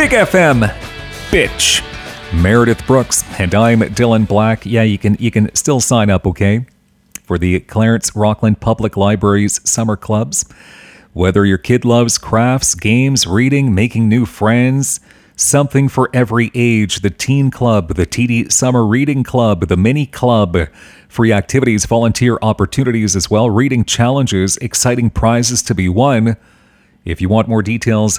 Big FM, bitch. Meredith Brooks, and I'm Dylan Black. Yeah, you can still sign up, okay, for the Clarence Rockland Public Library's summer clubs. Whether your kid loves crafts, games, reading, making new friends, something for every age. The Teen Club, the TD Summer Reading Club, the Mini Club, free activities, volunteer opportunities as well, reading challenges, exciting prizes to be won. If you want more details,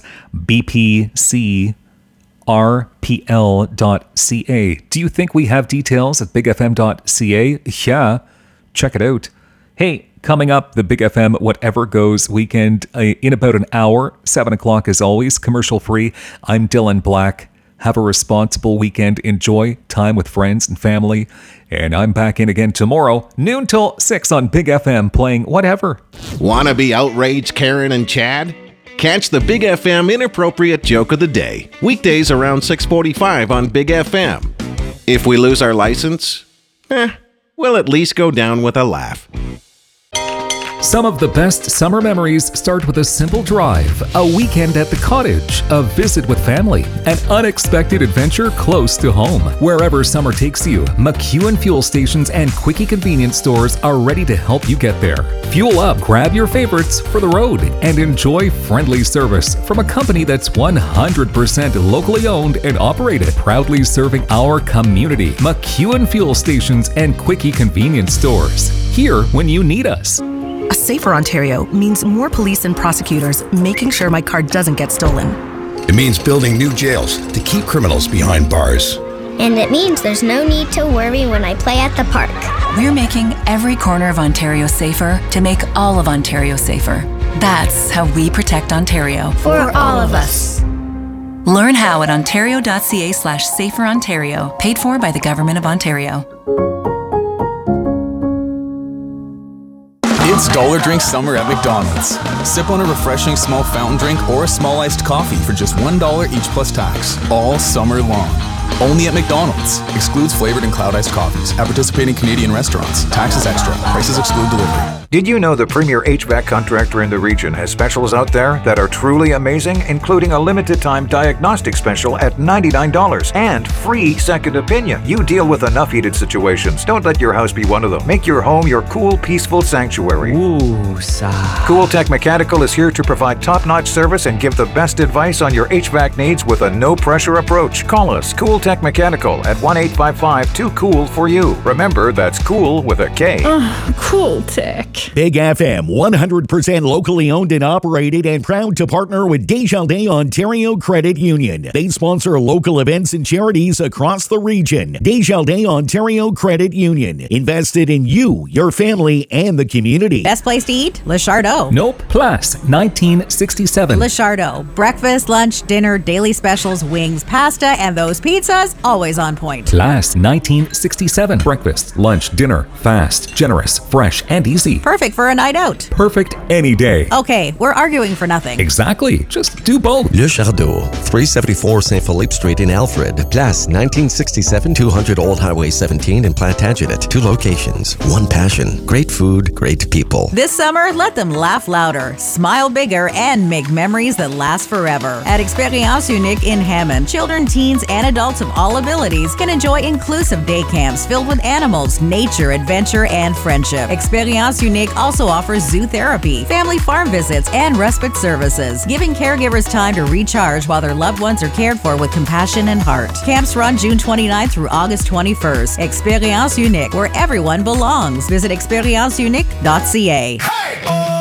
bpcrpl.ca. Do you think we have details at bigfm.ca? Yeah, check it out. Hey, coming up, the Big FM Whatever Goes weekend in about an hour, 7 o'clock as always, commercial free. I'm Dylan Black. Have a responsible weekend. Enjoy time with friends and family. And I'm back in again tomorrow, noon till 6 on Big FM, playing whatever. Wanna be outraged, Karen and Chad? Catch the Big FM Inappropriate Joke of the Day, weekdays around 6:45 on Big FM. If we lose our license, we'll at least go down with a laugh. Some of the best summer memories start with a simple drive, a weekend at the cottage, a visit with family, an unexpected adventure close to home. Wherever summer takes you, McEwen fuel stations and quickie convenience stores are ready to help you get there. Fuel up, grab your favorites for the road, and enjoy friendly service from a company that's 100% locally owned and operated, proudly serving our community. McEwen fuel stations and quickie convenience stores. Here when you need us. A safer Ontario means more police and prosecutors making sure my car doesn't get stolen. It means building new jails to keep criminals behind bars. And it means there's no need to worry when I play at the park. We're making every corner of Ontario safer to make all of Ontario safer. That's how we protect Ontario. For all of us. Learn how at ontario.ca/saferontario, paid for by the Government of Ontario. It's Dollar Drink Summer at McDonald's. Sip on a refreshing small fountain drink or a small iced coffee for just $1 each plus tax, all summer long. Only at McDonald's. Excludes flavored and cloud iced coffees. At participating Canadian restaurants. Taxes extra. Prices exclude delivery. Did you know the premier HVAC contractor in the region has specials out there that are truly amazing, including a limited-time diagnostic special at $99 and free second opinion? You deal with enough heated situations. Don't let your house be one of them. Make your home your cool, peaceful sanctuary. Ooh, Cool Tech Mechanical is here to provide top-notch service and give the best advice on your HVAC needs with a no-pressure approach. Call us, Cool Tech Mechanical, at 1-855-2COOL for you. Remember, that's cool with a K. Cool Tech. Big FM, 100% locally owned and operated, and proud to partner with Desjardins Ontario Credit Union. They sponsor local events and charities across the region. Desjardins Ontario Credit Union. Invested in you, your family, and the community. Best place to eat? Le Chardot. Nope. Place 1967. Le Chardot. Breakfast, lunch, dinner, daily specials, wings, pasta, and those pizzas, always on point. Place 1967. Breakfast, lunch, dinner, fast, generous, fresh, and easy. Perfect for a night out. Perfect any day. Okay, we're arguing for nothing. Exactly. Just do both. Le Chardot, 374 St. Philippe Street in Alfred. Place 1967, 200 Old Highway 17 in Plantagenet. 2 locations, 1 passion. Great food, great people. This summer, let them laugh louder, smile bigger, and make memories that last forever. At Experience Unique in Hammond, children, teens, and adults of all abilities can enjoy inclusive day camps filled with animals, nature, adventure, and friendship. Experience Unique also offers zoo therapy, family farm visits, and respite services, giving caregivers time to recharge while their loved ones are cared for with compassion and heart. Camps run June 29th through August 21st. Experience Unique, where everyone belongs. Visit experienceunique.ca. Hey!